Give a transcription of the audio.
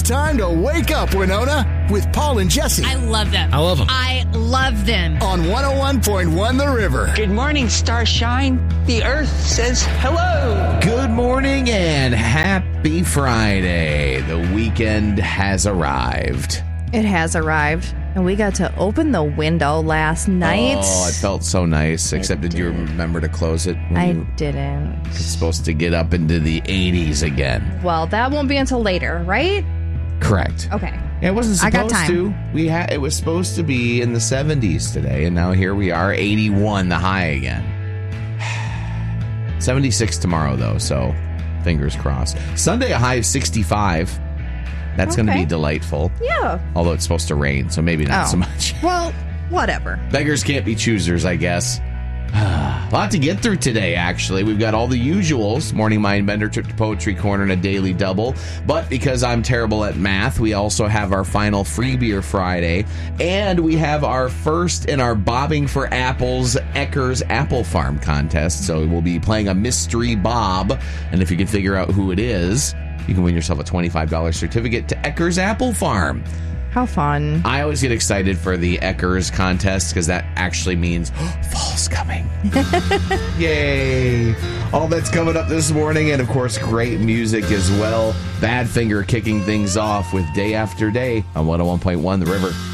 time to wake up, Winona, with Paul and Jesse. I love them. I love them. I love them. On 101.1 The River. Good morning, Starshine. The Earth says hello. Good morning and happy Friday. The weekend has arrived. It has arrived, and we got to open the window last night. Oh, it felt so nice, except did you remember to close it? I didn't. It's supposed to get up into the 80s again. Well, that won't be until later, right? Correct. Okay. Yeah, it wasn't I got supposed to. It was supposed to be in the 70s today, and now here we are, 81, the high again. 76 tomorrow, though, so fingers crossed. Sunday, a high of 65. That's going to be delightful. Yeah. Although it's supposed to rain, so maybe not so much. Well, whatever. Beggars can't be choosers, I guess. A lot to get through today, actually. We've got all the usuals. Morning Mind Bender, trip to Poetry Corner, and a daily double. But because I'm terrible at math, we also have our final Free Beer Friday. And we have our first in our Bobbing for Apples Eckers Apple Farm contest. So we'll be playing a mystery Bob. And if you can figure out who it is, you can win yourself a $25 certificate to Eckers Apple Farm. How fun. I always get excited for the Eckers contest because that actually means fall's coming. Yay. All that's coming up this morning, and of course, great music as well. Badfinger kicking things off with Day After Day on 101.1 The River.